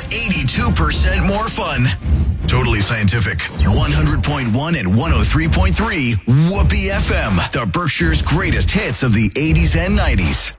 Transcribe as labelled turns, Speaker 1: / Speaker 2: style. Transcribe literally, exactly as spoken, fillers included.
Speaker 1: eighty-two percent more fun. Totally scientific. one hundred point one and one oh three point three Whoopee F M. The Berkshire's greatest hits of the eighties and nineties.